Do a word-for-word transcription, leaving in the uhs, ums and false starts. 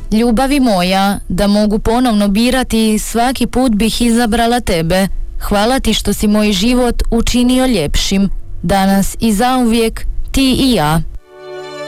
Ljubavi moja, da mogu ponovno birati, svaki put bih izabrala tebe. Hvala ti što si moj život učinio ljepšim. Danas i zauvijek, ti i ja.